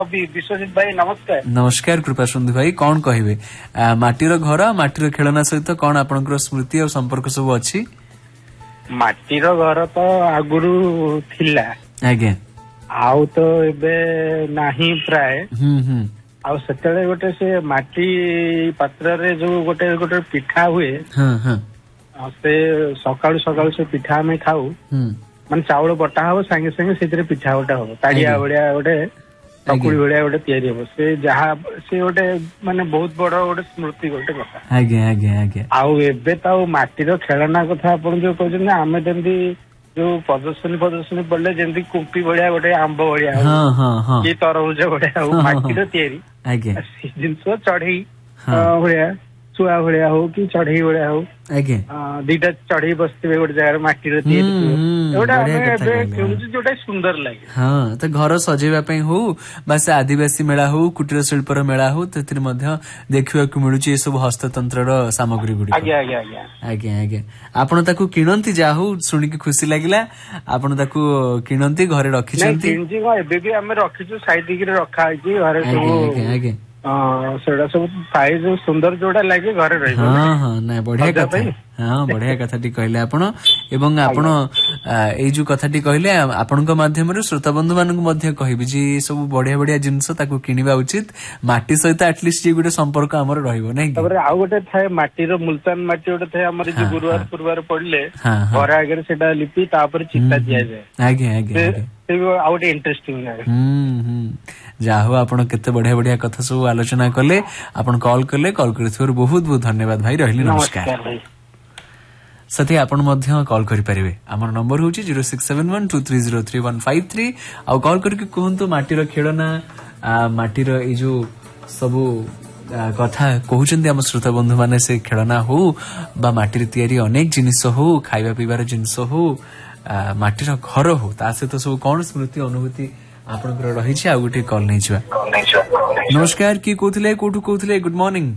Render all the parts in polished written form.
विश्वजित भाई नमस्कार। नमस्कार कृपा सिंधु भाई, कौन कहे माटीर घर माटीर खेलना सहित कौन आपनकर स्मृति और संपर्क सब अच्छी? माटीर घर तो आगुरु थिला आज्ञा आउ तो एबे नाही प्राय आउ सेतेले गोटे से माटी पात्र रे जो गोटे गोटे पिठा हुए से सकाळु सकाळु से पिठा हमें खाऊ माने चाउल बटा हो संगे संगे से पिठा गोटा हो ताड़िया भलिया गोटे चकुड़ी भलिया गोटे तैयारी हो से जहाँ से गोटे माने बहुत बड़ गोटे स्मृति गोटे कथा। आज्ञा आज्ञा आज्ञा आउ एबे तो माटीर खेलना कथा आपण जो कहछन आमे जेंती जो प्रदर्शनी पड़े जमी कुंपी भलिया गोटे आंब भलिया कि तरबुज भलिया माटीर तैयारी जिनस चढ़ई भलिया चुआ भलिया हो कि चढ़ई भलिया हो दीटा चढ़ई बसते गोटे जगह माटीर जोटा सुंदर लगे। हाँ तो घर सजेवा हो बास आदिवासी मेला हो कुटीर शिल्पर मेला हो देखा मिलूँ ये सब हस्ततंत्र सामग्री गुड़ी। आज्ञा आज्ञा आज्ञा आज्ञा आज्ञा आपण ताकू किणती जा हो शुणिकी खुशी लगिला आपण ताकू किणती घरे रखिछंती एबे आमे रखिछु साइड रखा है घरे सब सेटा सब पाए जो सुंदर जोड़ा लगे घरे रही। हाँ हाँ ना बढ़िया कथा हाँ बढ़िया कथाटी कहले आपण एवं आपण ए जो कथाटी कहले आपनक माध्यम रे श्रोता बंधु मानक मध्य कहबी जे सब बढ़िया बढ़िया जिंस ताकू किनिबा उचित माटी सहित एटलिस्ट जे गुटे संपर्क हमर रहइबो नै तबरे आ गोटे थाए माटी रो मुल्तान माटी गोटे थाए हमर जे गुरुवार पुरवार पड़ले घर आगे सेटा लिपि तापर चित्ता दिया जाय। आगे आगे आ गोटे इंटरेस्टिंग लागे जाहो आपण केते बढ़िया बढ़िया कथा सब आलोचना कले आपण कॉल करथिवर बहुत बहुत धन्यवाद भाई रहिली नमस्कार। साथी आपण मध्य कॉल करि परिबे हमर नंबर होची 0671230353 आ कॉल करके कहंतु माटीर खेलना माटीर ए जो सब कथा कहउचंदी हम श्रोता बंधु माने से खेलना हो बा माटीर तयारी अनेक जिनिस हो खाइबा पीबार जिनिस हो माटीर घर हो ता से तो सब कोन स्मृति अनुभूति आपनकर रही छै आ गुटे कॉल नै छिवा। नमस्कार की कहउथले कोठु कहउथले गुड मॉर्निंग।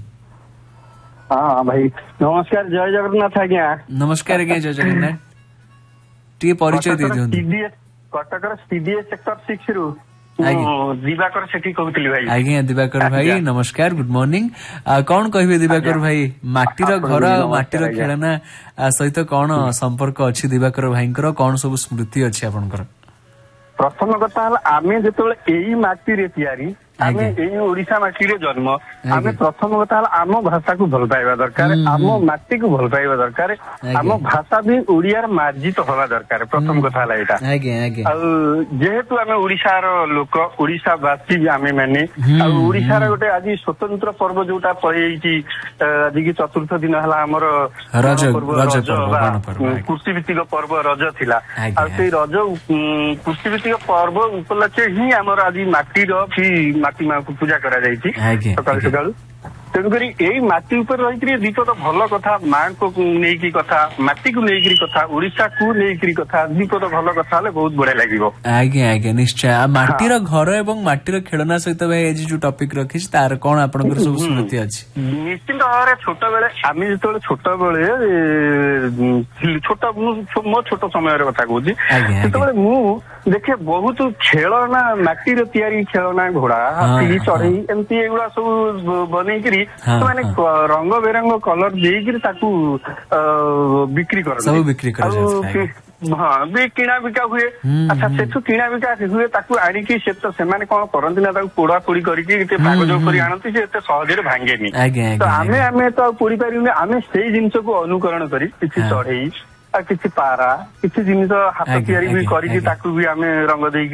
हाँ भाई नमस्कार जय जगन्नाथ आज्ञा। नमस्कार आज्ञा जय जगन्नाथ टी परिचय दे दियौ। कटकर सीडीए सेक्टर 6 रु दिवाकर सेठी कहउतली भाई। आज्ञा दिवाकर भाई नमस्कार गुड मॉर्निंग। कौन कहबे दिवाकर भाई माटीर घर माटीर खेलना सहित कौन संपर्क अछि दिवाकर भाईंकर कौन सब स्मृति अछि आपनकर? प्रथम कथा आमे जेतोले एई माटी रे तयारी आमे एई ओडिसा माटी रे जन्म आमे प्रथम कथा आम भाषा को भल पाइबा दरकार आम माटी को भल पाइबा दरकार आम भाषा भी ओडियार मार्जित होवा दरकार प्रथम कथा हला एटा। जेहेतु आमे ओडिसा रो लोक ओडिसा वासी आमे माने आ ओडिसा रो गोटे आज स्वतंत्र पर्व जोटा पळेइची आज की चतुर्थ दिन हला हमर रज पर्व कृषि भित्तिक पर्व रज थिला आ सेई रज कृषि भित्तिक पर्व उपलक्षे ही हमर आज माटी रो भी माटी माँ को पूजा करा जाइछि सकाळ सकाळ तेणुकरी एई माटी ऊपर रही दिपद भल कथा माँ को नेकी कथा माटी को नेकी कथा ओडिशा को नेकी कथा दिपद भल कथा हले बहुत बढ़िया लागिबो। आज्ञा आज्ञा निश्चय माटीर घर एवं माटीर खेलना सहित भाई आज जो टॉपिक रखिछि तार कोन आपनकर सब स्मृति अछि? निश्चित भाବରେ छोट बेले आमी जेतोले छोट बेले छोट मो छोट समय रे कथा कहूछि सेतोले मु देखे बहुत खेलना माटीर तयारी खेलना घोड़ा हाथी चढ़ई एमती एगुड़ा सब बनेकरी माने रंग बेरंग कलर देकरी ताकू बिक्री कर हाँ भी किणा बिका हुए। अच्छा सेठू किणा बिका हुए ताकू आनिकी से तो सेमाने कोन करंती ना ताकू पोड़ा पोड़ी करिकी एते पागज करी आनंती से एते सहजरे भांगेनी तो आमे तो पोड़ी पारिने आमे सेई जिंस को अनुकरण करी किछि चढ़ई आ किछि पारा किछि जिनिस हाथ तयारी भी करिकी ताकू भी आमे रंग देई